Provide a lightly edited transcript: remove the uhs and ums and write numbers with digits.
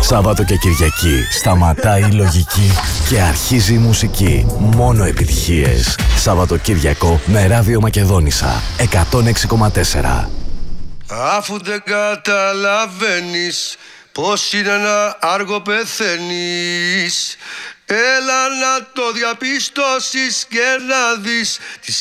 Σάββατο και Κυριακή σταματάει η λογική και αρχίζει η μουσική. Μόνο επιτυχίες. Σαββατοκύριακο με Ράδιο Μακεδόνισσα 106,4. Αφού δεν καταλαβαίνεις πως είναι ένα άργο πεθαίνεις, έλα να το διαπιστώσεις και να δεις τις